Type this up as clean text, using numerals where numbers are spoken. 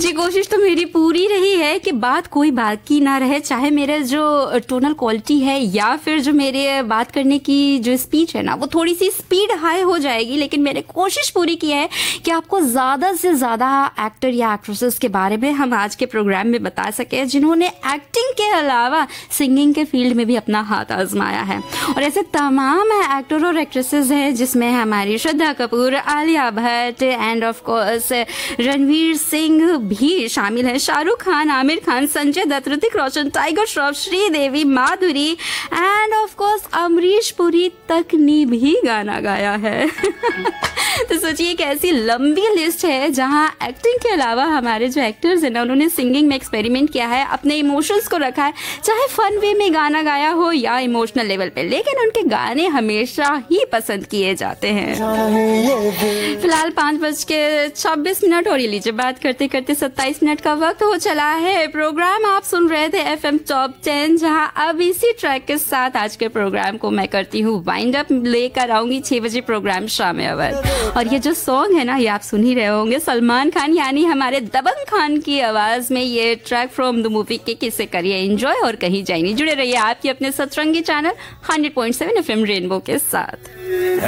देखिए, कोशिश तो मेरी पूरी रही है कि बात कोई बाकी ना रहे, चाहे मेरा जो टोनल क्वालिटी है या फिर जो मेरे बात करने की जो स्पीच है ना, वो थोड़ी सी स्पीड हाई हो जाएगी, लेकिन मैंने कोशिश पूरी की है कि आपको ज़्यादा से ज़्यादा एक्टर या एक्ट्रेसेस के बारे में हम आज के प्रोग्राम में बता सके जिन्होंने एक्टिंग के अलावा सिंगिंग के फील्ड में भी अपना हाथ आजमाया है। और ऐसे तमाम एक्टर और एक्ट्रेसेस हैं जिसमें हमारी Shraddha Kapoor, Alia Bhatt end of course Ranveer Singh भी शामिल है, Shahrukh Khan, Aamir Khan, Sanjay Dutt, Hrithik Roshan, tiger Shroff, Sridevi, Madhuri end of course Amrish Puri तक ने भी गाना गाया है। तो सोचिए एक ऐसी लंबी लिस्ट है जहां एक्टिंग के अलावा हमारे जो एक्टर्स हैं ना, उन्होंने सिंगिंग में एक्सपेरिमेंट किया है, अपने इमोशंस को रखा है, चाहे फन वे में गाना गाया हो या इमोशनल लेवल पे, लेकिन उनके गाने हमेशा ही पसंद किए जाते हैं। फिलहाल 5:26 और ये लीजिए बात करते करते 27 मिनट का वक्त हो चला है। प्रोग्राम आप सुन रहे थे FM टॉप 10, जहां अब इसी ट्रैक के साथ आज के प्रोग्राम को मैं करती हूँ वाइंड अप, लेकर आऊंगी 6 बजे प्रोग्राम शाम अवध। और ये जो सॉन्ग है ना, ये आप सुन ही रहे होंगे, सलमान खान यानी हमारे दबंग खान की आवाज में ये ट्रैक फ्रॉम द मूवी के किसे करिए एंजॉय और कहीं जाइए। जुड़े रहिए आपके अपने सतरंगी चैनल 100.7 FM रेनबो के साथ।